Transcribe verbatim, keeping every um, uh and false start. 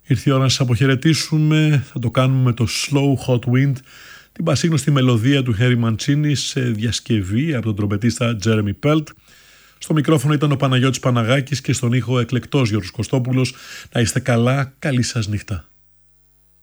Ήρθε η ώρα να σας αποχαιρετήσουμε. Θα το κάνουμε με το Slow Hot Wind, την πασίγνωστη μελωδία του Harry Mancini σε διασκευή από τον τρομπετίστα Jeremy Pelt. Στο μικρόφωνο ήταν ο Παναγιώτης Παναγάκης και στον ήχο εκλεκτός Γιώργος Κωστόπουλος. Να είστε καλά, καλή σας νύχτα.